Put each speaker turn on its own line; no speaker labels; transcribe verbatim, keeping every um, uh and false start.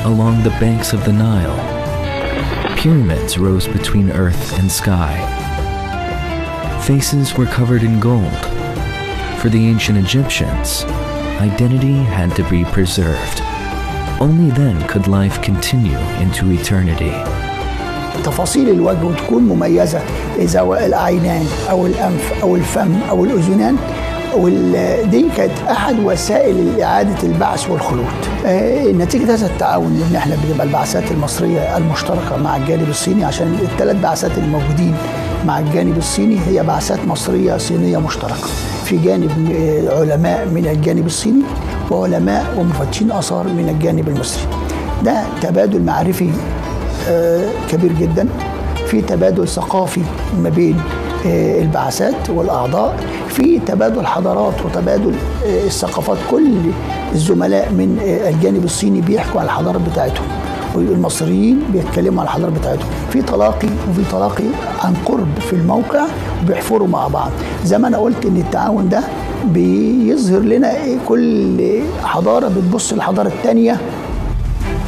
along the banks of the Nile. Pyramids rose between earth and sky. Faces were covered in gold. For the ancient Egyptians, identity had to be preserved. Only then could life continue into eternity.
تفاصيل الوجه تكون مميزة، سواء العينان أو الأنف أو الفم أو الأذنان، ودي كانت أحد وسائل إعادة البعث والخلود. آه نتيجة هذا التعاون إن إحنا بتبقى البعثات المصرية المشتركة مع الجانب الصيني، عشان الثلاث بعثات الموجودين مع الجانب الصيني هي بعثات مصرية صينية مشتركة. في جانب علماء من الجانب الصيني وعلماء ومفتشين آثار من الجانب المصري. ده تبادل معرفي آه كبير جدا، في تبادل ثقافي ما بين آه البعثات والأعضاء، في تبادل حضارات وتبادل آه الثقافات. كل الزملاء من آه الجانب الصيني بيحكوا على الحضارة بتاعتهم، والمصريين بيتكلموا على الحضارة بتاعتهم. في تلاقي وفي تلاقي عن قرب في الموقع، وبيحفروا مع بعض. زي ما أنا قلت إن التعاون ده بيظهر لنا إيه، كل حضارة بتبص للحضارة التانية